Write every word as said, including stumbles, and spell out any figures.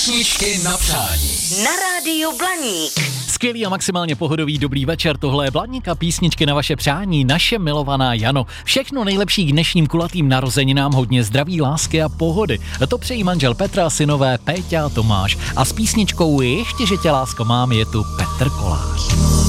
Písničky na přání. Na rádiu Blaník. Skvělý a maximálně pohodový dobrý večer, tohle je Blaník a písničky na vaše přání, naše milovaná Jano. Všechno nejlepší k dnešním kulatým narozeninám, hodně zdraví, lásky a pohody. To přejí manžel Petra, synové Péťa a Tomáš. A s písničkou Ještě, že tě lásko mám, je tu Petr Kolář.